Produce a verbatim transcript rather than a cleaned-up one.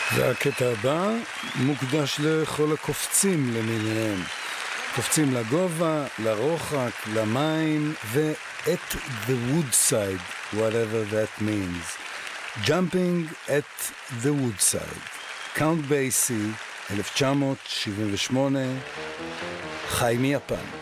והקטע הבא מוקדש לכל הקופצים למיניהם. קופצים לגובה, לרוחק, למים, ו-at the woodside, whatever that means. Jumping at the woodside. קאונט בייסי, אלף תשע מאות שבעים ושמונה, חי מיפן.